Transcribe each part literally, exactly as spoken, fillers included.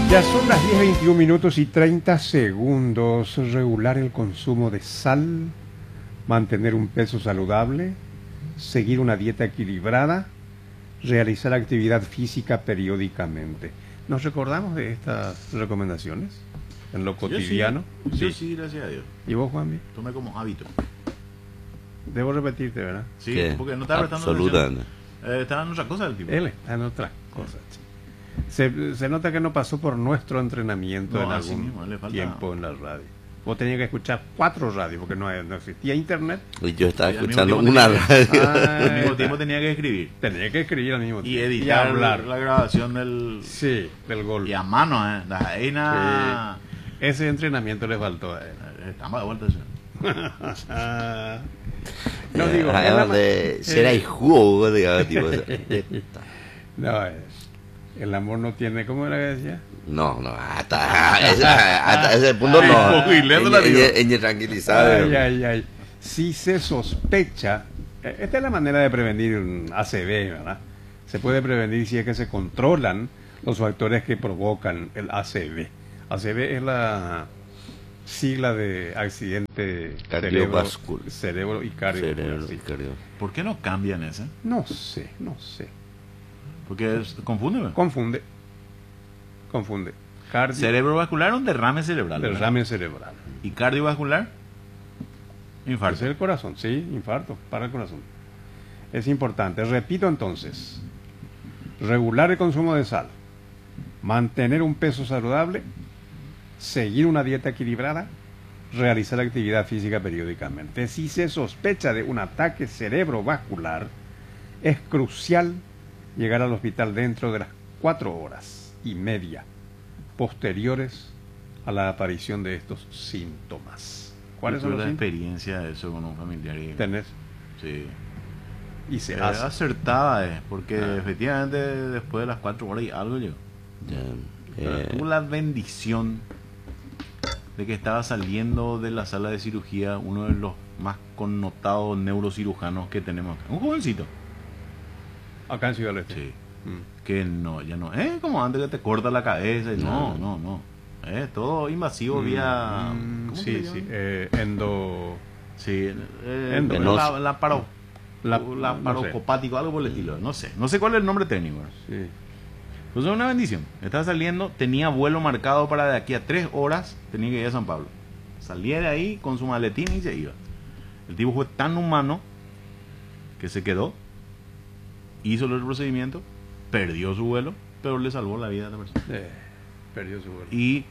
Ya son las diez veintiún minutos y treinta segundos. Regular el consumo de sal, mantener un peso saludable, seguir una dieta equilibrada, realizar actividad física periódicamente. ¿Nos recordamos de estas recomendaciones en lo cotidiano? Yo sí, yo sí, gracias a Dios. ¿Y vos, Juanmi? Tomé como hábito. Debo repetirte, ¿verdad? Sí, ¿Qué? porque no estaba prestando Absoluta. atención. Eh, estaba en otra cosa el tipo. Él está en otras cosas. Se, se nota que no pasó por nuestro entrenamiento No, en así algún mismo, le falta- tiempo en la radio. Vos tenías que escuchar cuatro radios porque no, no existía internet. Y yo estaba Y al escuchando mismo tiempo una tenía- radio. Ah, Al mismo tiempo tenía que escribir. Tenía que escribir al mismo Y tiempo. editar hablar. la grabación del... Sí, del gol. Y a mano, ¿eh? La Aina... Ese entrenamiento le faltó a él. Estamos de vuelta. ¿Sí? No digo, Ah, es la ma- de eh, ser ahí jugo, digamos, tipo, no, es, el amor no tiene, ¿cómo era que decía? no, no, hasta, ese- hasta ese punto Ay, no. poco hilero la Ella- digo. ella- ella tranquilizada. Ay, ay, ay. Si se sospecha, eh, esta es la manera de prevenir un A C V, ¿verdad? Se puede prevenir si es que se controlan los factores que provocan el A C V. A C V es la sigla de accidente Cardiovascular. cerebro, cerebro y cardio. Cerebro, sí. cardio. ¿Por qué no cambian ese? No sé, no sé. Porque es, confunde. Confunde. Confunde. Cardio, Cerebrovascular, un derrame cerebral. ¿verdad? derrame cerebral. ¿Y cardiovascular? Ese Infarto. es el corazón, sí, infarto, para el corazón. Es importante. Repito entonces, regular el consumo de sal, mantener un peso saludable, seguir una dieta equilibrada, realizar actividad física periódicamente. Si se sospecha de un ataque cerebrovascular, es crucial llegar al hospital dentro de las cuatro horas y media posteriores a la aparición de estos síntomas. ¿Cuáles Yo son tuve los la síntomas? experiencia de eso con un familiar. Y, Tenés. sí. Y se Eh, hace. acertada es, porque Ah. efectivamente después de las cuatro horas y algo yo. Ya, Pero eh, tuvo la bendición de que estaba saliendo de la sala de cirugía uno de los más connotados neurocirujanos que tenemos acá. Un jovencito. Acá en Ciudad del Este. Sí. Mm. Que no, ya no. Es como antes que te corta la cabeza. Y no, no, no. Es todo invasivo vía. Mm, ¿cómo se sí, le llama? sí. Eh, endo. Sí, eh, Endo. la, la, paro, La- la, no parocopático, algo por el estilo. No sé. No sé cuál es el nombre técnico. Sí. Entonces, una bendición. Estaba saliendo, tenía vuelo marcado para de aquí a tres horas, tenía que ir a San Pablo. Salía de ahí con su maletín y se iba. El tipo fue tan humano que se quedó, hizo el procedimiento, perdió su vuelo, pero le salvó la vida a la persona. Eh, perdió su vuelo. Y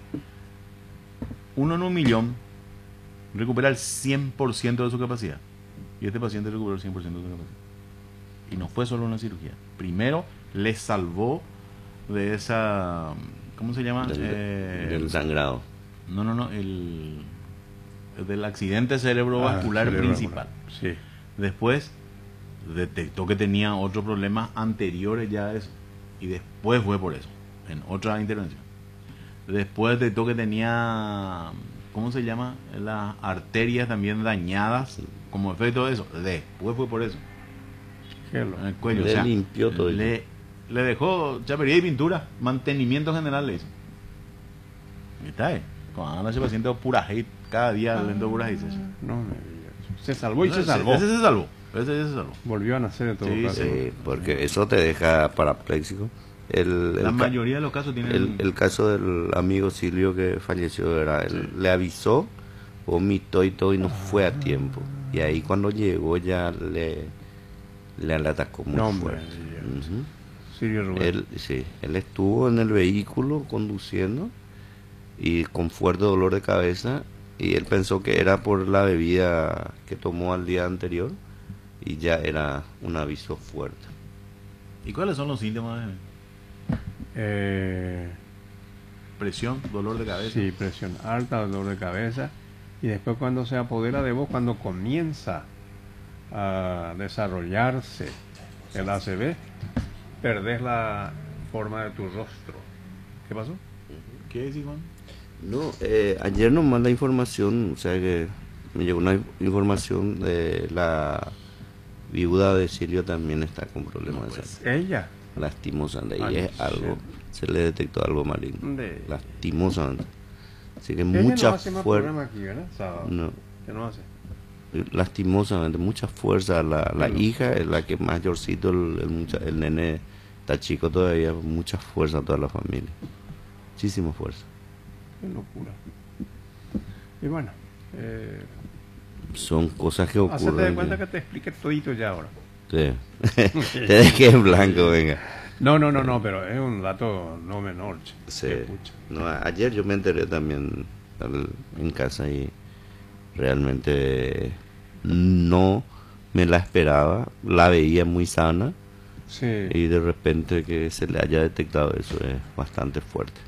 uno en un millón recupera el cien por ciento de su capacidad. Y este paciente recuperó el cien por ciento de su capacidad. Y no fue solo una cirugía. Primero le salvó de esa, ¿cómo se llama? del, Eh, del sangrado. no, no, no, el del accidente cerebrovascular Ah, principal. Sí. Después detectó que tenía otros problemas anteriores ya a eso. Y después fue por eso, en otra intervención. Después detectó que tenía, ¿cómo se llama? Las arterias también dañadas como efecto de eso. Después fue por eso. Qué loco. En el cuello. Le o sea, limpió todo. Le, le dejó chapería y pintura. Mantenimiento general le hizo. Y está ahí. Cuando ese paciente pura hate, cada día lento pura hate. No me digas. Se salvó y se Ese- salvó. Ese se salvó. Ese se salvó. Volvió a nacer en todo Sí, caso. Sí, porque eso te deja parapléjico. El, el La ca- mayoría de los casos tienen... el, el caso del amigo Silvio que falleció, ¿verdad? Él le avisó, vomitó y todo y no fue a tiempo. Y ahí cuando llegó ya le, le atacó muy No, hombre. fuerte. Ujú. Sirio Rubén. Él, sí, él estuvo en el vehículo conduciendo y con fuerte dolor de cabeza y él pensó que era por la bebida que tomó al día anterior y ya era un aviso fuerte. ¿Y cuáles son los síntomas? de Eh, Presión, dolor de cabeza. sí, presión alta, dolor de cabeza. Y después cuando se apodera de vos, cuando comienza a desarrollarse el A C V, perdés la forma de tu rostro. ¿Qué pasó? ¿Qué decís, Juan? No, eh, ayer nomás la información, o sea que me llegó una información de la viuda de Silvio también está con problemas No, de pues. salud. Ella. lastimosamente. Y Ay, es algo, se le detectó algo maligno. De- Lastimosamente. Así que Ella mucha no hace más fuerza. programa aquí, ¿verdad? Sábado. No, ¿Qué no hace? lastimosamente, mucha fuerza. La, la Bueno. hija es la que mayorcito, el, el, mucha- el nene está chico todavía, mucha fuerza a toda la familia. Muchísima fuerza. Qué locura. Y bueno, eh, Son cosas que hacete de ocurren. cuenta que- que te explique todito ya ahora. Sí. Te dejé en blanco, venga. No, no, no, no, pero es un dato no menor. che. Sí. Qué pucha. No, a- ayer yo me enteré también al- en casa y realmente no me la esperaba. La veía muy sana Sí. y de repente que se le haya detectado eso es bastante fuerte.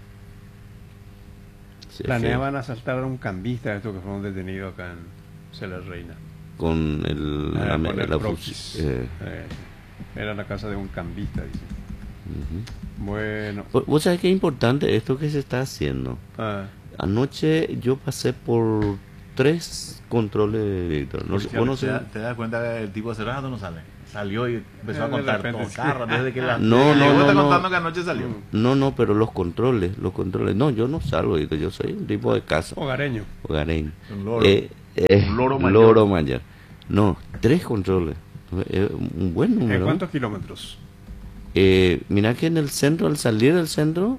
Sí, es Planeaban asaltar a un cambista, estos que fueron detenidos acá en Cela Reina. que con el, Ah, la, con el la croquis. fusi- eh, Eh, era la casa de un cambista, dice. ujú. Bueno. Vos- Vos sabés qué importante esto que se está haciendo. Ah, Anoche yo pasé por tres controles, Víctor. No, sé- vos no ¿Te, sé- da- te das cuenta que el tipo hace rato no sale? Salió y empezó a De contar repente, todo sí. carro, desde que la No, desde que no, llegó no, está no. contando que anoche salió. Mm. No, no, pero los controles, los controles. No, yo no salgo, Víctor, yo soy un tipo de casa, hogareño. hogareño. Un loro. Eh, eh, Un loro mayor. loro mayor. No, tres controles. Eh, un buen ¿En número. cuántos kilómetros? Eh, mira que en el centro, al salir del centro,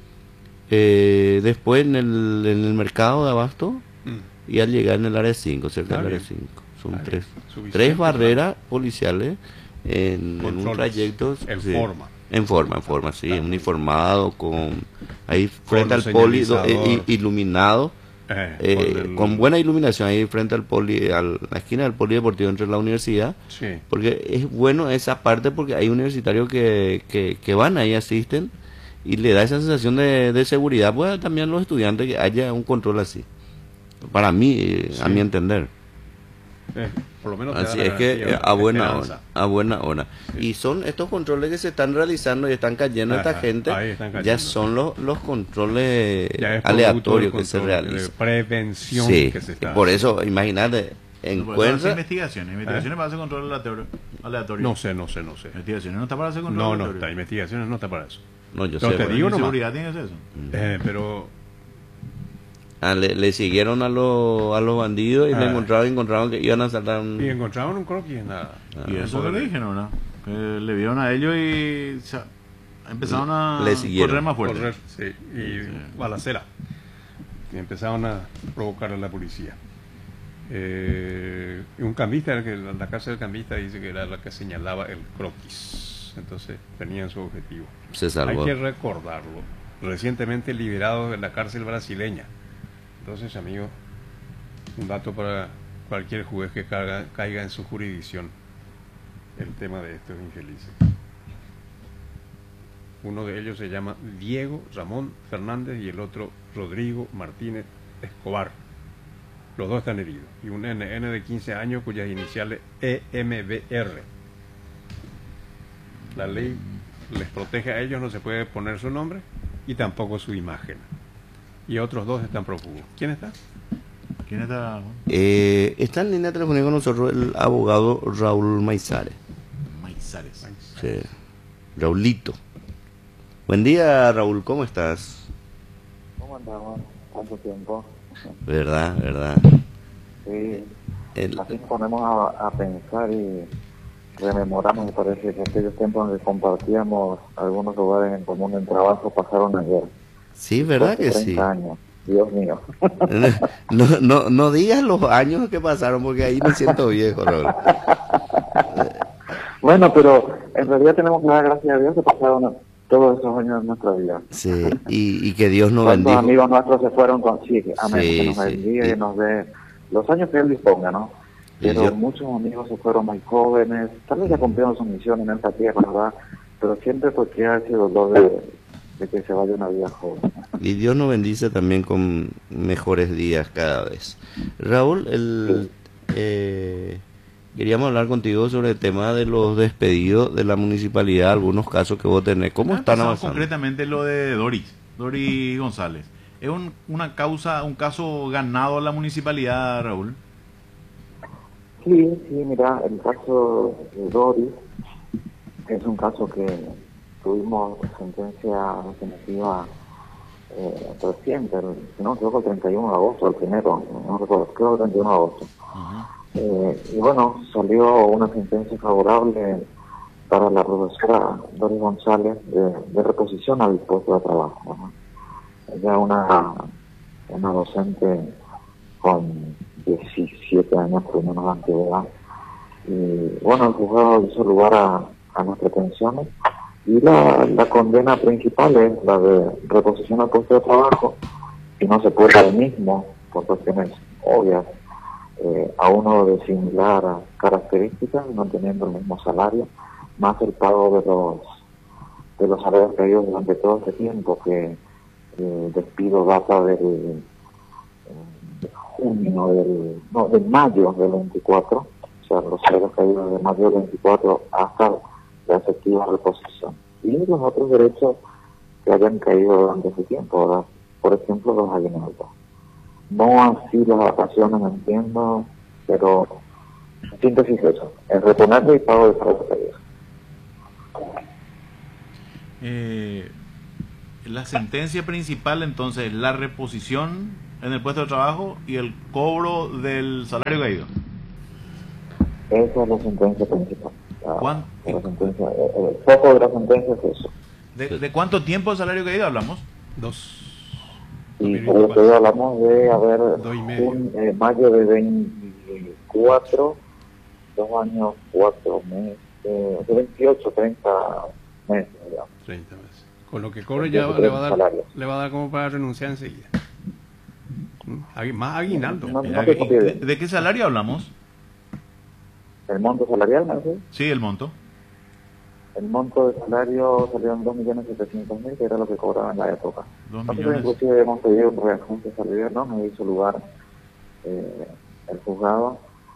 eh, después en el, en el mercado de Abasto Mm. y al llegar en el área cinco, cerca Ah, del área bien. cinco. Son Ah, tres. bien. Suficiente, Tres barreras policiales en, en un Controles. trayecto. En sí, forma. En forma, en forma, sí, Claro. uniformado, con ahí frente los al poli, do- eh, señalizadores. i- iluminado, Eh, eh, con el- con buena iluminación ahí frente al poli, a la esquina del polideportivo entre la universidad. Sí. Porque es bueno esa parte porque hay universitarios que, que, que van ahí, asisten y le da esa sensación de, de seguridad, pues también a los estudiantes que haya un control así. Para mí, eh, a Sí. mi entender. Eh, por lo menos te da Así la es que garantía, eh, a buena esperanza. hora, a buena hora. Y son estos controles que se están realizando y están cayendo esta Ajá, gente, ahí están cayendo. ya son los, los controles Ya es aleatorios producto que se del control, realizan. de prevención Sí, que se está por eso, imagínate, Por eso hace encuentra... investigaciones. Investigaciones para hacer control aleatorio. aleatorio. No sé, no sé, no sé. Investigaciones no está para hacer control No, no, aleatorio. está, investigaciones no está para eso. No, yo No sé, te bueno. digo ¿En nomás. seguridad tienes eso? Eh, pero Ah, le, le siguieron a, los a los bandidos y Ah. le encontraron, encontraron que iban a saltar un... y encontraron un croquis, nada. Y eso que le dijeron, ¿no? Que le vieron a ellos y o sea, empezaron a Le siguieron. correr más fuerte. Correr, sí, y Sí. balacera. Y empezaron a provocar a la policía. Eh, un cambista, que la la casa del cambista dice que era la que señalaba el croquis. Entonces tenían su objetivo. Se salvó. Hay que recordarlo. Recientemente liberado de la cárcel brasileña. Entonces, amigo, un dato para cualquier juez que caiga, caiga en su jurisdicción. El tema de estos infelices. Uno de ellos se llama Diego Ramón Fernández y el otro Rodrigo Martínez Escobar. Los dos están heridos. Y un N N de quince años cuyas iniciales E M B R. La ley les protege a ellos, no se puede poner su nombre y tampoco su imagen. Y otros dos están prófugos. ¿Quién está? ¿Quién está? Eh, está en línea telefónica con nosotros el abogado Raúl Maizares. Maizares. Sí. Raulito. Buen día, Raúl, ¿cómo estás? ¿Cómo andamos? ¿Cuánto tiempo? ¿Verdad? ¿Verdad? Sí, El- así nos ponemos a, a pensar y rememoramos, me parece, que aquellos tiempos en que compartíamos algunos lugares en común en trabajo pasaron ayer. sí, ¿verdad Hace que treinta sí? años, Dios mío. No, no, no digas los años que pasaron porque ahí me siento viejo, Raúl. Bueno, pero en realidad tenemos que dar gracias a Dios que pasaron todos esos años de nuestra vida. Sí, y, y que Dios nos ¿Cuántos bendiga. amigos nuestros se fueron con... Sí, que- amén, Sí, que nos sí. bendiga Y- y nos dé los años que Él disponga, ¿no? Y Pero yo- muchos amigos se fueron muy jóvenes, tal vez ya cumplieron su misión en esta tierra, ¿verdad? Pero siempre pues queda ese dolor de, de que se vaya una vida joven. Y Dios nos bendice también con mejores días cada vez. Raúl, el, eh, queríamos hablar contigo sobre el tema de los despedidos de la municipalidad, algunos casos que vos tenés. ¿Cómo Ah, están pasado avanzando? concretamente lo de Doris, Doris González. ¿Es un, una causa, un caso ganado a la municipalidad, Raúl? Sí, sí, mira, el caso de Doris es un caso que tuvimos sentencia definitiva eh, reciente, el- si no me equivoco, el treinta y uno de agosto, el primero, no recuerdo, creo el treinta y uno de agosto. Eh, y bueno, salió una sentencia favorable para la profesora Doris González de, de reposición al puesto de trabajo, ¿no? Ella una, una docente con diecisiete años por lo menos de antigüedad. Y bueno, el juzgado hizo lugar a, a las pretensiones y la, la condena principal es la de reposición al puesto de trabajo y no se puede al mismo por cuestiones obvias eh, a uno de similar características, no teniendo el mismo salario, más el pago de los de los salarios caídos durante todo este tiempo, que el despido data del eh, junio del no de mayo del veinticuatro, o sea, los salarios caídos de mayo del veinticuatro hasta la efectiva reposición, y los otros derechos que hayan caído durante ese tiempo, ¿verdad? Por ejemplo, los aguinaldos. No así las vacaciones, entiendo, pero en síntesis eso, el reponerle y pago de salarios caídos. Eh, la sentencia principal, entonces, la reposición en el puesto de trabajo y el cobro del salario caído. Esa es la sentencia principal. La, ¿Cuán- la sentencia, el, el foco de la sentencia es eso. ¿De, de cuánto tiempo de salario caído hablamos? Dos. Y por lo que hoy hablamos de haber Dos y medio. un eh, mayo de veinticuatro, dos años, cuatro meses, de veintiocho, treinta meses, digamos. treinta meses. Con lo que cobre ya le va a dar, Salarios. le va a dar como para renunciar enseguida. ¿Mm? Agui- Más aguinaldo. No, Eh, no te ¿De, copie de- bien. de qué salario hablamos? El monto salarial, ¿no? ¿Sí? Sí, el monto. El monto de salario salió en dos millones setecientos mil, que era lo que cobraba en la época. Dos Nosotros millones. inclusive hemos pedido un reajuste salarial, ¿no? Me hizo lugar eh, el juzgado